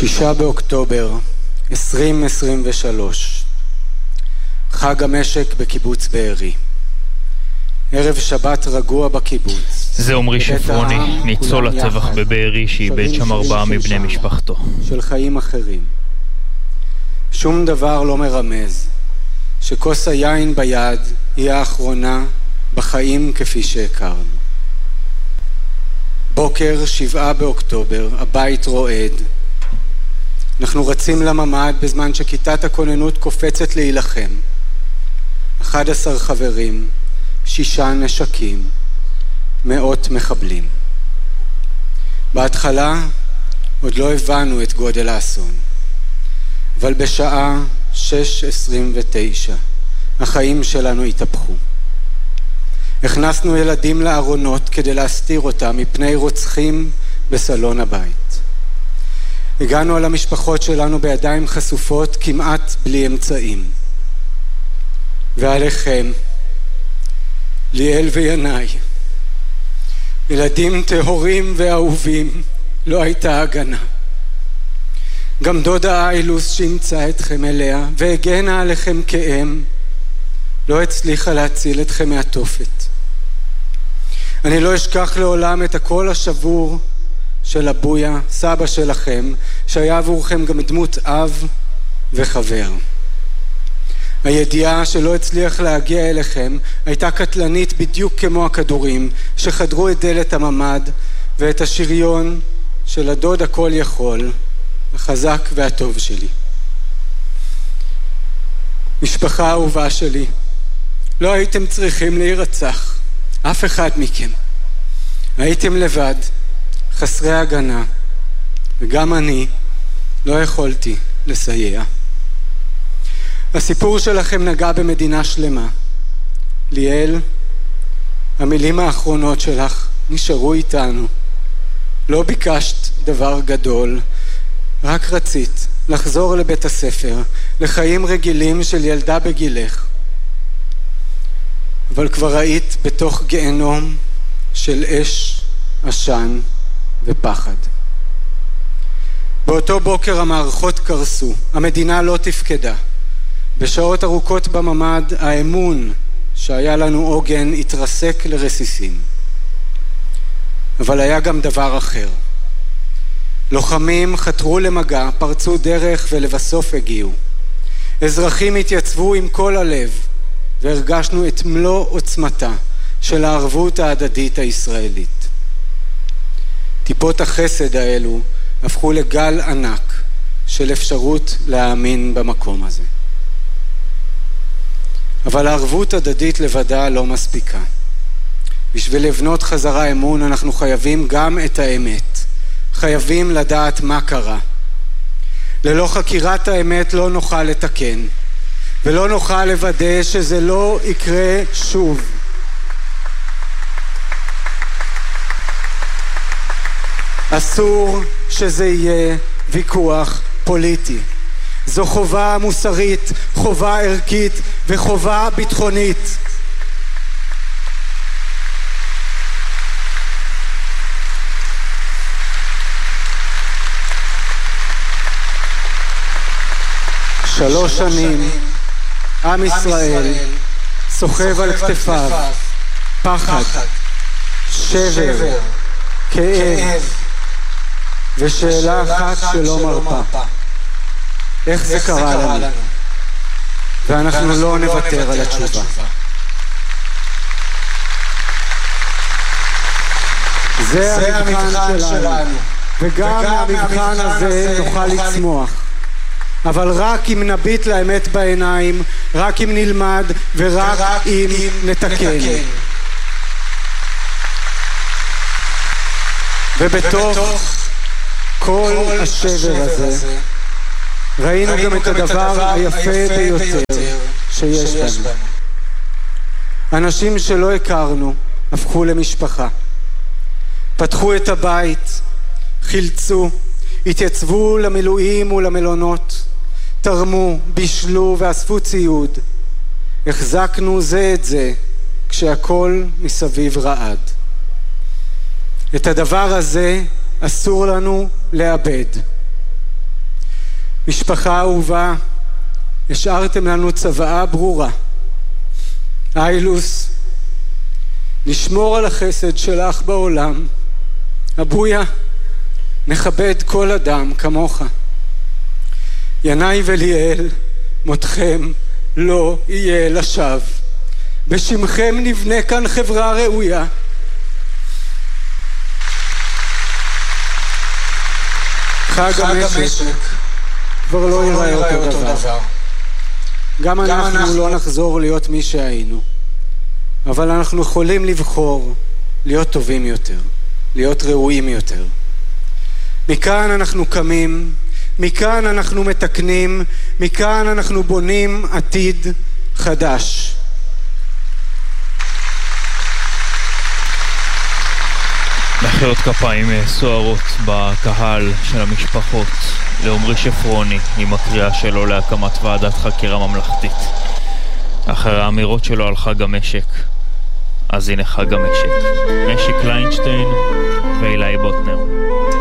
6 באוקטובר 2023, חג המשק בקיבוץ בארי. ערב שבת רגוע בקיבוץ. זה עומרי שפרוני, ניצול הטבח בבארי שאיבד שם 4 מבני משפחתו. של חיים אחרים. שום דבר לא מרמז שכוס היין ביד היא האחרונה בחיים כפי שהכרנו. בוקר 7 באוקטובר, הבית רועד. אנחנו רצים לממ"ד בזמן שכיתת הכוננות קופצת להילחם. 11 חברים, 6 נשקים, 100 מחבלים. בהתחלה עוד לא הבנו את גודל האסון, אבל בשעה 6:29 החיים שלנו התהפכו. הכנסנו ילדים לארונות כדי להסתיר אותם מפני רוצחים בסלון הבית. הגענו על המשפחות שלנו בידיים חשופות כמעט בלי אמצעים. ועליכם, ליאל וינאי, ילדים טהורים ואהובים, לא הייתה הגנה. גם דודה איילוס שימצא אתכם אליה והגנה עליכם כאם, לא הצליחה להציל אתכם מהתופת. אני לא אשכח לעולם את הקול השבור של אבויה, סבא שלכם, שהיה עבורכם גם דמות אב וחבר. הידיעה שלא הצליח להגיע אליכם הייתה קטלנית בדיוק כמו הכדורים שחדרו את דלת הממ"ד ואת השריון של הדוד הכל יכול, החזק והטוב שלי. משפחה אהובה שלי, לא הייתם צריכים להירצח, אף אחד מכם. הייתם לבד, חסרי הגנה, וגם אני לא יכולתי לסייע. הסיפור שלכם נגע במדינה שלמה. ליאל, המילים האחרונות שלך נשארו איתנו. לא ביקשת דבר גדול, רק רצית לחזור לבית הספר, לחיים רגילים של ילדה בגילך. אבל כבר היית בתוך גיהנום של אש, עשן ופחד. באותו בוקר המערכות קרסו, המדינה לא תפקדה. בשעות ארוכות בממ"ד האמון שהיה לנו עוגן התרסק לרסיסים. אבל היה גם דבר אחר. לוחמים חתרו למגע, פרצו דרך ולבסוף הגיעו. אזרחים התייצבו עם כל הלב והרגשנו את מלוא עוצמתה של הערבות ההדדית הישראלית. טיפות החסד האלו הפכו לגל ענק של אפשרות להאמין במקום הזה. אבל הערבות הדדית לבדה לא מספיקה. בשביל לבנות חזרה אמון אנחנו חייבים גם את האמת. חייבים לדעת מה קרה. ללא חקירת האמת לא נוכל לתקן, ולא נוכל לוודא שזה לא יקרה שוב. אסור שזה יהיה ויכוח פוליטי. זו חובה מוסרית, חובה ערכית וחובה ביטחונית. שלוש שנים עם ישראל סוחב על כתפיו פחד, שבר, כאב ושאלה אחת שלא מרפה. איך זה קרה לנו? ואנחנו לא נוותר על התשובה. זה המבחן שלנו, וגם מהמבחן הזה נוכל לצמוח. אבל רק אם נביט לאמת בעיניים, רק אם נלמד ורק אם נתקן. ובתוך כל השבר הזה ראינו גם את הדבר היפה ביותר שיש בנו. אנשים שלא הכרנו הפכו למשפחה. פתחו את הבית, חילצו, התייצבו למילואים ולמלונות, תרמו, בישלו ואספו ציוד. החזקנו זה את זה כשהכל מסביב רעד. את הדבר הזה אסור לנו לאבד. משפחה אהובה, השארתם לנו צוואה ברורה. איילוס, נשמור על החסד שלך בעולם. אבויה, נכבד כל אדם כמוך. ינאי וליאל, מותכם לא יהיה לשווא. בשמכם נבנה כאן חברה ראויה. חג המשק כבר לא ייראה אותו דבר. גם אנחנו לא נחזור להיות מי שהיינו, אבל אנחנו יכולים לבחור להיות טובים יותר, להיות ראויים יותר. מכאן אנחנו קמים, מכאן אנחנו מתקנים, מכאן אנחנו בונים עתיד חדש. מחיאות כפיים סוערות בקהל של המשפחות לעומרי שפרוני עם הקריאה שלו להקמת ועדת חקירה ממלכתית אחרי האמירות שלו על חג המשק. אז הנה חג המשק, משק ליינשטיין ואילי בוטנר.